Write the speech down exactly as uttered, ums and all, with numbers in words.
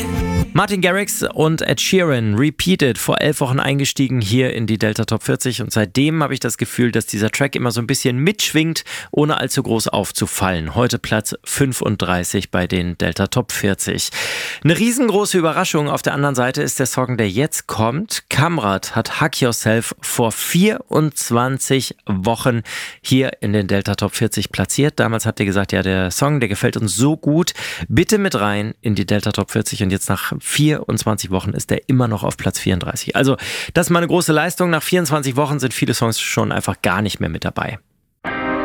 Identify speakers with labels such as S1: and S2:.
S1: Martin Garrix und Ed Sheeran, Repeated, vor elf Wochen eingestiegen hier in die Delta Top vierzig und seitdem habe ich das Gefühl, dass dieser Track immer so ein bisschen mitschwingt, ohne allzu groß aufzufallen. Heute Platz fünfunddreißig bei den Delta Top vierzig. Eine riesengroße Überraschung auf der anderen Seite ist der Song, der jetzt kommt. Kamrat hat Hug Yourself vor vierundzwanzig Wochen hier in den Delta Top vierzig platziert. Damals habt ihr gesagt, ja, der Song, der gefällt uns so gut. Bitte mit rein in die Delta Top vierzig und jetzt nach vierundzwanzig Wochen ist er immer noch auf Platz vierunddreißig. Also das ist mal eine große Leistung. Nach vierundzwanzig Wochen sind viele Songs schon einfach gar nicht mehr mit dabei.